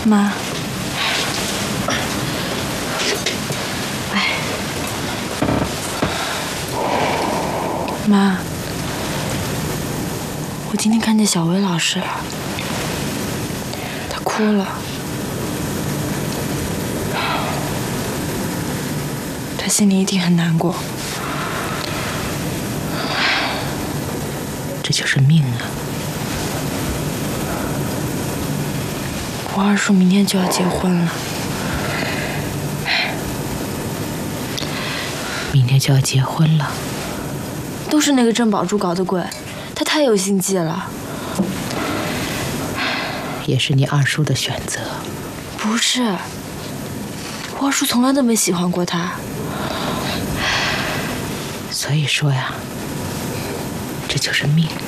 妈，哎，妈，我今天看见小薇老师了，她哭了，她心里一定很难过。 这就是命啊！ 我二叔明天就要结婚了。 明天就要结婚了， 都是那个郑宝珠搞的鬼，他太有心计了。 也是你二叔的选择。 不是，我二叔从来都没喜欢过他。 所以说呀，这就是命。